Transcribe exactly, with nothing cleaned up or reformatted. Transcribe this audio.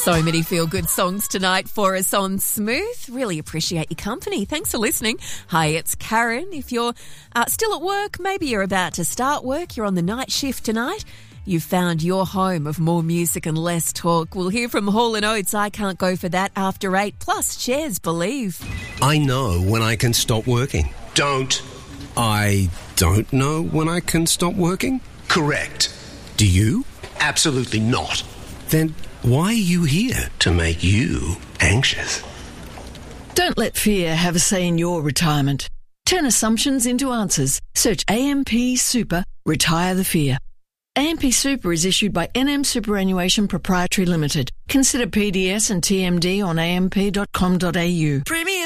So many feel-good songs tonight for us on Smooth. Really appreciate your company. Thanks for listening. Hi, it's Karen. If you're uh, still at work, maybe you're about to start work, you're on the night shift tonight, you've found your home of more music and less talk. We'll hear from Hall and Oates, I Can't Go For That, after eight, plus Cher's Believe. I know when I can stop working. Don't. I don't know when I can stop working? Correct. Do you? Absolutely not. Then why are you here? To make you anxious. Don't let fear have a say in your retirement. Turn assumptions into answers. Search A M P Super, Retire the Fear. A M P Super is issued by N M Superannuation Proprietary Limited. Consider P D S and T M D on a m p dot com dot a u. Premium.